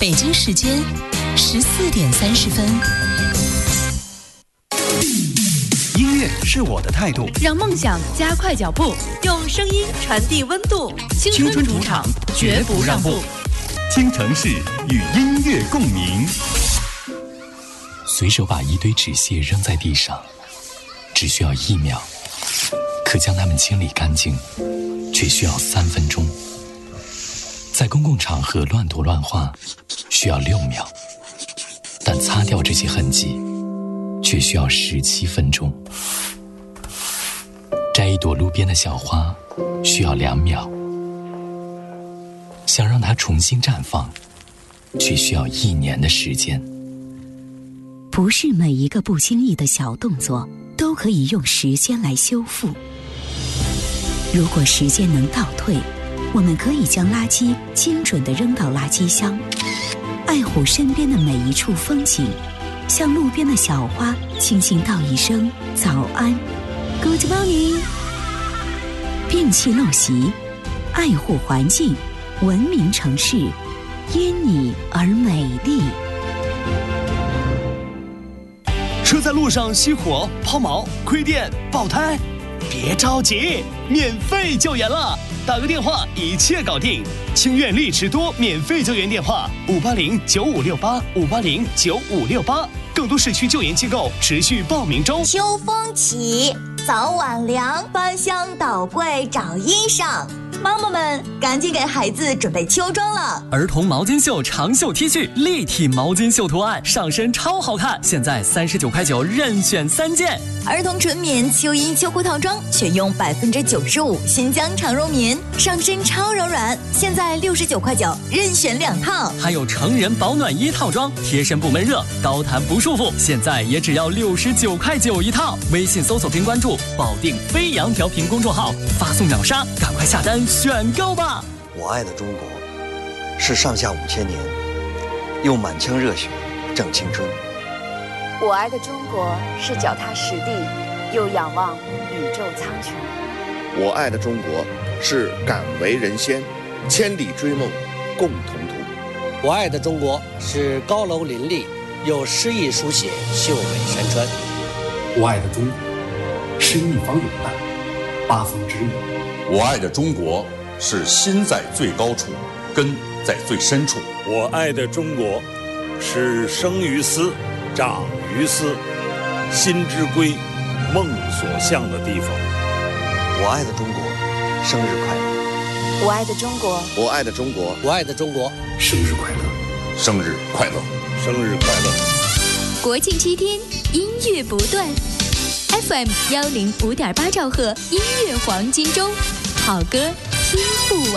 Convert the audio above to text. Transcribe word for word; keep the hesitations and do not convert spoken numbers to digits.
北京时间十四点三十分。 音乐是我的态度， 让梦想加快脚步，用声音传递温度。青春主场，绝不让步。 京城市与音乐共鸣。 随手把一堆纸屑扔在地上，只需要一秒，可将它们清理干净，却需要三分钟。在公共场合乱涂乱画，需要六秒，但擦掉这些痕迹，却需要十七分钟。摘一朵路边的小花，需要两秒，想让它重新绽放，却需要一年的时间。 不是每一个不经意的小动作都可以用时间来修复。如果时间能倒退，我们可以将垃圾精准地扔到垃圾箱，爱护身边的每一处风景，向路边的小花轻轻道一声早安 Good morning。 摒弃陋习，爱护环境，文明城市因你而美丽。 车在路上熄火、抛锚、亏电、爆胎，别着急，免费救援了，打个电话一切搞定。清苑力驰多免费救援电话五八零九五六八五八零九五六八，更多市区救援机构持续报名中。 秋风起，早晚凉，翻箱倒柜找衣裳。妈妈们，赶紧给孩子准备秋装了！ 儿童毛巾袖长袖 T 恤，立体毛巾袖图案，上身超好看，现在三十九块九，任选三件。 儿童纯棉秋衣秋裤套装，选用百分之九十五新疆长绒棉，上身超柔软，现在六十九块九，任选两套。 还有成人保暖衣套装，贴身不闷热，高弹不束缚，现在也只要六十九块九一套。微信搜索并关注保定飞扬调频公众号，发送秒杀，赶快下单选购吧！ 我爱的中国是上下五千年，用满腔热血正青春。 我爱的中国是脚踏实地，又仰望宇宙苍穹。 我爱的中国是敢为人先，千里追梦共同途。 我爱的中国是高楼林立，又诗意书写秀美山川。 我爱的中国是一方有难，八方知遇。 我爱的中国是心在最高处，根在最深处。 我爱的中国是生于斯，长于斯，心之归，梦所向的地方。 我爱的中国生日快乐！ 我爱的中国， 我爱的中国， 我爱的中国生日快乐！ 生日快乐！ 生日快乐！ 国庆七天，音乐不断 ，F M 幺零五点八兆赫，音乐黄金周，好歌听不完。